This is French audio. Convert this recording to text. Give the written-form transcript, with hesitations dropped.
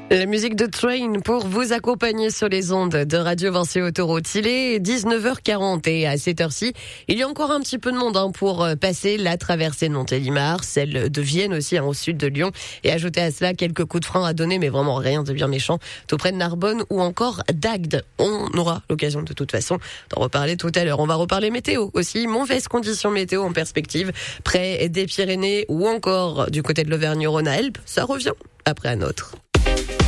La musique de Train pour vous accompagner sur les ondes de Radio Vinci Autoroute. Il est 19h40 et à cette heure-ci, il y a encore un petit peu de monde pour passer la traversée de Montélimar, celle de Vienne aussi au sud de Lyon, et ajouter à cela quelques coups de frein à donner, mais vraiment rien de bien méchant, tout près de Narbonne ou encore d'Agde. On aura l'occasion de toute façon d'en reparler tout à l'heure. On va reparler météo aussi, mauvaises conditions météo en perspective, près des Pyrénées ou encore du côté de l'Auvergne-Rhône-Alpes. Ça revient après un autre.